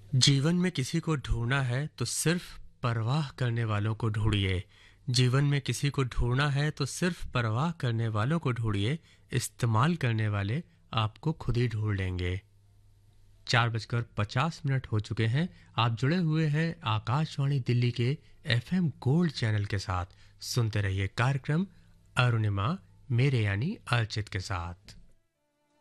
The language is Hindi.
जीवन में किसी को ढूंढना है तो सिर्फ परवाह करने वालों को ढूंढिए। जीवन में किसी को ढूंढना है तो सिर्फ परवाह करने वालों को ढूंढिए। इस्तेमाल करने वाले आपको खुद ही ढूंढ लेंगे। 4:50 हो चुके हैं। आप जुड़े हुए हैं आकाशवाणी दिल्ली के एफएम गोल्ड चैनल के साथ। सुनते रहिए कार्यक्रम अरुणिमा मेरे यानी अर्चित के साथ।